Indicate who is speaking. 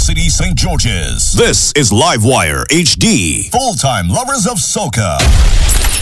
Speaker 1: City, St. George's.
Speaker 2: This is Livewire HD.
Speaker 1: Full-time lovers of soca.